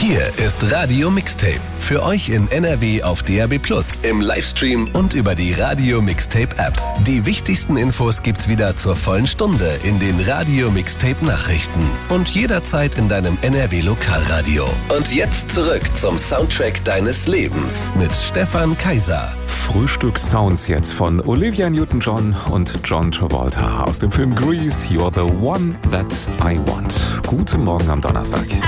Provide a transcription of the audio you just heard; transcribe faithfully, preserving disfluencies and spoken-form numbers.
Hier ist Radio Mixtape. Für euch in N R W auf D A B plus, im Livestream und über die Radio Mixtape App. Die wichtigsten Infos gibt's wieder zur vollen Stunde in den Radio Mixtape Nachrichten und jederzeit in deinem N R W Lokalradio. Und jetzt zurück zum Soundtrack deines Lebens mit Stefan Kaiser. Frühstück-Sounds jetzt von Olivia Newton-John und John Travolta aus dem Film Grease, You're the One That I Want. Guten Morgen am Donnerstag.